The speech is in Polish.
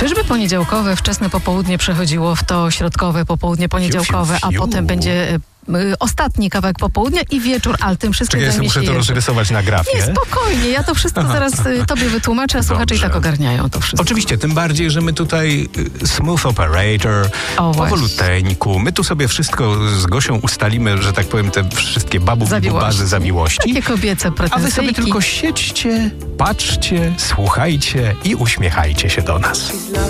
Czyżby poniedziałkowe, wczesne popołudnie przechodziło w to środkowe popołudnie poniedziałkowe, a potem będzie ostatni kawałek popołudnia i wieczór, ale tym wszystkim Czekaj, ja zajmie się muszę to Jerzy. rozrysować na grafie. Nie, spokojnie, ja to wszystko zaraz tobie wytłumaczę, a słuchacze i tak ogarniają to wszystko. Oczywiście, tym bardziej, że my tutaj smooth operator, powoluteńku, my tu sobie wszystko z Gosią ustalimy, że tak powiem, te wszystkie bazy zawiłości. Takie kobiece pretensje. A wy sobie tylko siedźcie, patrzcie, słuchajcie i uśmiechajcie się do nas.